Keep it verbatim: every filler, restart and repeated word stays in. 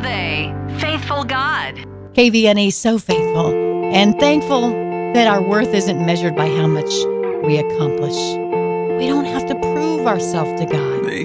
they, faithful God. K V N E, so faithful and thankful that our worth isn't measured by how much we accomplish. We don't have to prove ourselves to God. They